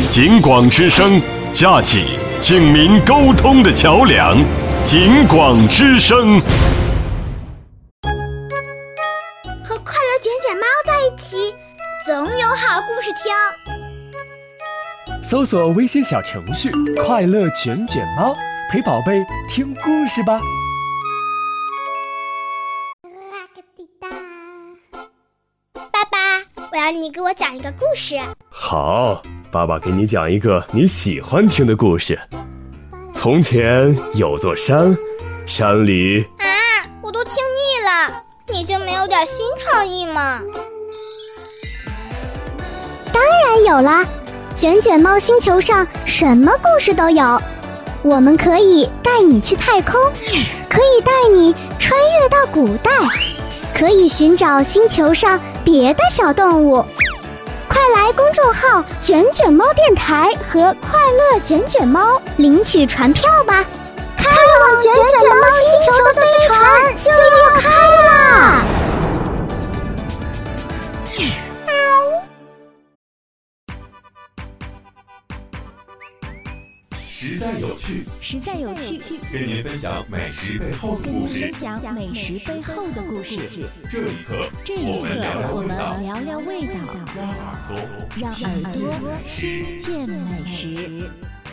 警广之声，架起警民沟通的桥梁。警广之声， 和快乐卷卷猫在一起，总有好故事听。 搜索微信小程序“快乐卷卷猫”，陪宝贝听故事吧。 爸爸，我要你给我讲一个故事。 好，爸爸给你讲一个你喜欢听的故事。从前有座山，山里…… 我都听腻了，你就没有点新创意吗？ 当然有啦，卷卷猫星球上什么故事都有。我们可以带你去太空，可以带你穿越到古代，可以寻找星球上别的小动物。快来公众号卷卷猫电台和快乐卷卷猫领取船票吧，开往卷卷猫星球的飞船就要开啦！ 实在有趣， 实在有趣， 跟您分享美食背后的故事。这一刻，我们聊聊味道， 让耳朵听见美食。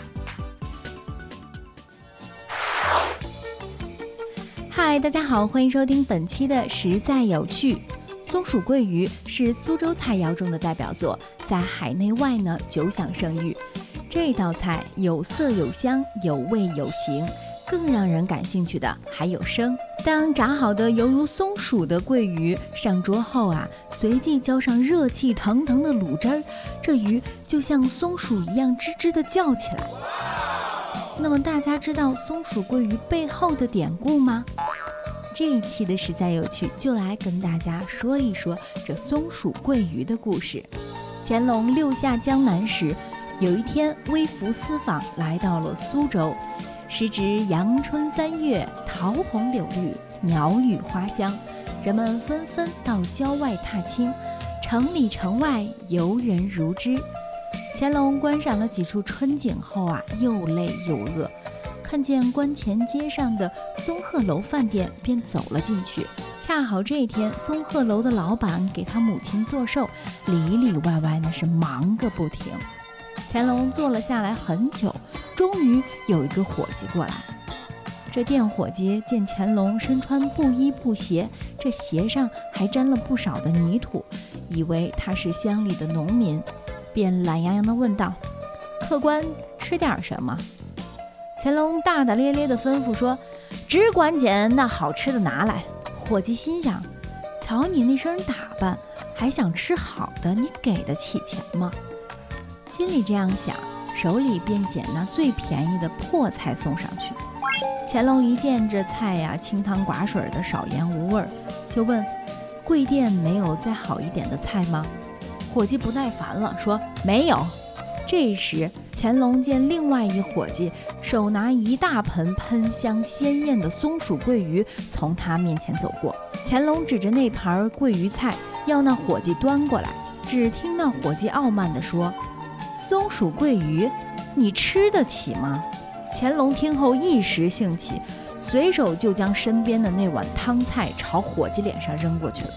嗨，大家好，欢迎收听本期的实在有趣。松鼠桂鱼是苏州菜肴中的代表作，在海内外呢久享盛誉。这道菜有色有香，有味有形，更让人感兴趣的还有声。当炸好的犹如松鼠的桂鱼上桌后随即浇上热气腾腾的卤汁儿，这鱼就像松鼠一样吱吱地叫起来。那么大家知道松鼠桂鱼背后的典故吗？这一期的实在有趣，就来跟大家说一说这松鼠桂鱼的故事。乾隆6下江南时，有一天，微服私访来到了苏州，时值阳春3月，桃红柳绿，鸟语花香，人们纷纷到郊外踏青，城里城外游人如织。乾隆观赏了几处春景后又累又饿，看见关前街上的松鹤楼饭店，便走了进去。恰好这一天，松鹤楼的老板给他母亲做寿，里里外外那是忙个不停。乾隆坐了下来很久，终于有一个伙计过来。这店伙计见乾隆身穿布衣布鞋，这鞋上还沾了不少的泥土，以为他是乡里的农民，便懒洋洋地问道：“客官吃点什么？”乾隆大大咧咧地吩咐说：“只管捡那好吃的拿来。”伙计心想：瞧你那身打扮，还想吃好的，你给得起钱吗？心里这样想，手里便捡那最便宜的破菜送上去。乾隆一见这菜清汤寡水的，少盐无味，就问：“贵店没有再好一点的菜吗？”伙计不耐烦了，说：“没有。”这时乾隆见另外一伙计手拿一大盆喷香鲜艳的松鼠桂鱼从他面前走过，乾隆指着那盘桂鱼菜要那伙计端过来，只听那伙计傲慢地说：“松鼠桂鱼，你吃得起吗？”乾隆听后一时兴起，随手就将身边的那碗汤菜朝伙计脸上扔过去了。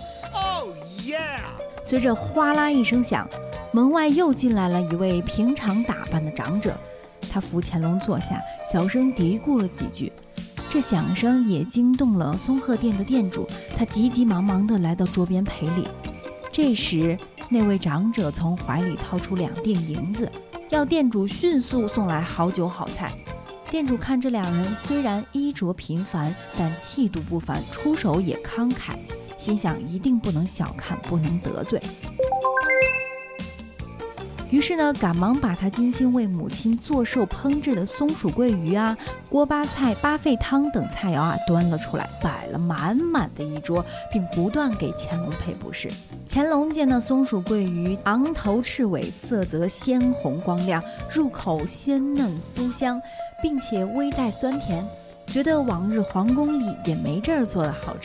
随着哗啦一声响，门外又进来了一位平常打扮的长者，他扶乾隆坐下，小声嘀咕了几句。这响声也惊动了松鹤店的店主，他急急忙忙地来到桌边赔礼。这时那位长者从怀里掏出2锭银子，要店主迅速送来好酒好菜。店主看这2人虽然衣着平凡，但气度不凡，出手也慷慨，心想一定不能小看，不能得罪。于是呢，赶忙把他精心为母亲做寿烹制的松鼠桂鱼锅巴菜、八沸汤等菜肴端了出来，摆了满满的一桌，并不断给乾隆配布施。乾隆见那松鼠桂鱼昂头赤尾，色泽鲜红光亮，入口鲜嫩酥香，并且微带酸甜，觉得往日皇宫里也没这儿做的好吃。